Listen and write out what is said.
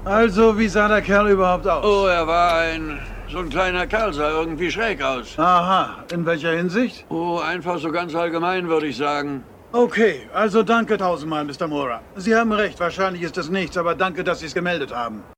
Also, wie sah der Kerl überhaupt aus? Oh, er war so ein kleiner Kerl, sah irgendwie schräg aus. Aha, in welcher Hinsicht? Oh, einfach so ganz allgemein, würde ich sagen. Okay, also danke tausendmal, Mr. Mora. Sie haben recht, wahrscheinlich ist es nichts, aber danke, dass Sie es gemeldet haben.